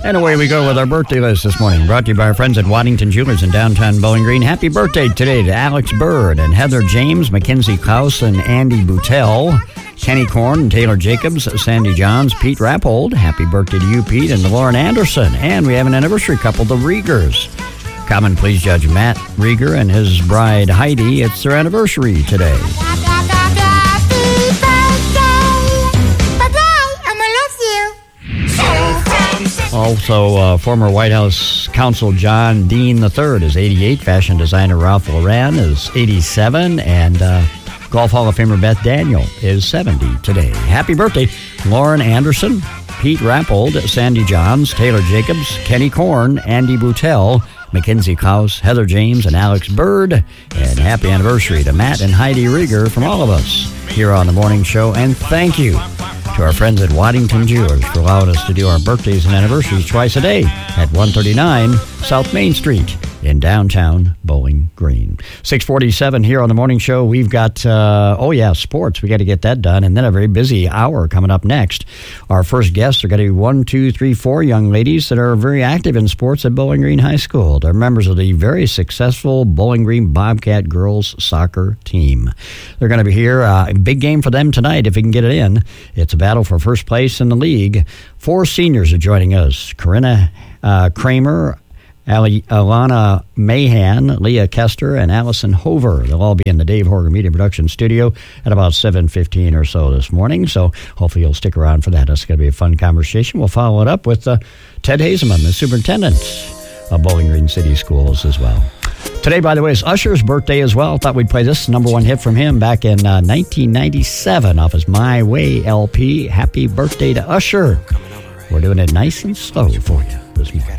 And away we go with our birthday list this morning, brought to you by our friends at Waddington Jewelers in downtown Bowling Green. Happy birthday today to Alex Bird and Heather James, Mackenzie Klaus and Andy Boutel, Kenny Korn and Taylor Jacobs, Sandy Johns, Pete Rappold. Happy birthday to you, Pete, and to Lauren Anderson. And we have an anniversary couple, the Riegers. Common Pleas Judge Matt Rieger and his bride Heidi. It's their anniversary today. Also, former White House counsel John Dean III is 88. Fashion designer Ralph Lauren is 87. And Golf Hall of Famer Beth Daniel is 70 today. Happy birthday, Lauren Anderson, Pete Rappold, Sandy Johns, Taylor Jacobs, Kenny Korn, Andy Boutel, Mackenzie Klaus, Heather James, and Alex Bird. And happy anniversary to Matt and Heidi Rieger from all of us here on The Morning Show. And thank you to our friends at Waddington Jewelers for allowing us to do our birthdays and anniversaries twice a day at 139 South Main Street in downtown Bowling Green. 6:47 here on The Morning Show. We've got, sports. We got to get that done. And then a very busy hour coming up next. Our first guests are going to be 4 young ladies that are very active in sports at Bowling Green High School. They're members of the very successful Bowling Green Bobcat girls soccer team. They're going to be here. Big game for them tonight if we can get it in. It's a battle for first place in the league. 4 seniors are joining us. Corinna Kramer, Alana Mahan, Leah Kester, and Allison Hover. They'll all be in the Dave Horgan Media Production Studio at about 7:15 or so this morning. So hopefully you'll stick around for that. It's going to be a fun conversation. We'll follow it up with Ted Hazeman, the superintendent of Bowling Green City Schools as well. Today, by the way, is Usher's birthday as well. Thought we'd play this number 1 hit from him back in 1997 off his My Way LP. Happy birthday to Usher. We're doing it nice and slow for you this morning.